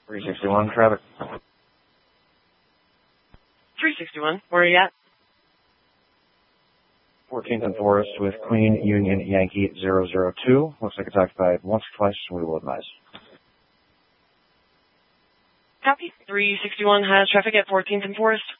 361, traffic. 361, where are you at? 14th and Forest with Queen Union Yankee 002. Looks like it's occupied once or twice, we will advise. Copy. 361 has traffic at 14th and Forest.